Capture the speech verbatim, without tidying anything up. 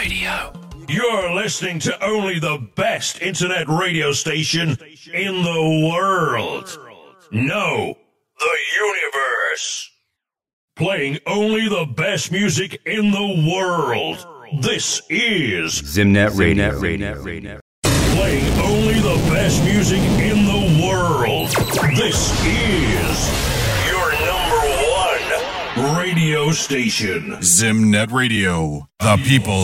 Radio. You're listening to only the best internet radio station in the world. No, the universe. Playing only the best music in the world. This is Zimnet Radio. Radio. Playing only the best music in the world. This is your number one radio station. Zimnet Radio, the people's